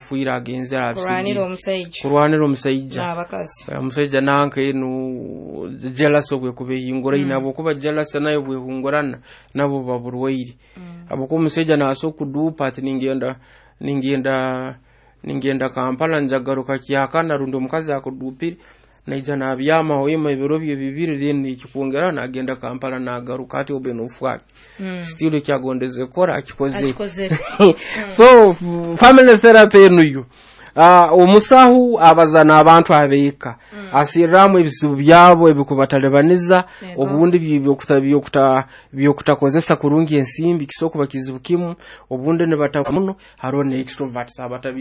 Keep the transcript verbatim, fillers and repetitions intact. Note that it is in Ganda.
fuira agenze kurwanira omusajja kurwanira omusajja n'abakazi omusajja nanke no jealous obwe kubehingura inabo kuba jealous nayo bwehungurana nabo baburwaire abako omusajja naso kudupa ati ningenda ningenda ningenda Kampala njagaruka kyakana rundo omukazi akudupira naija nabyama oyema ibiro bye bibiri then ikikongera nagenda Kampala nagaruka ati obe nofwa still kyagondeze kora akikoze so family therapy enuyo ah omusahu abazana abantu abeka asiramu ebisibu byabo ebikubatalebaniza obundi byo kutabyo kuta byo kutakozesa kurungi ensimbi kisoko bakizibukimu obundi ne batamuno harone extroverts abatabi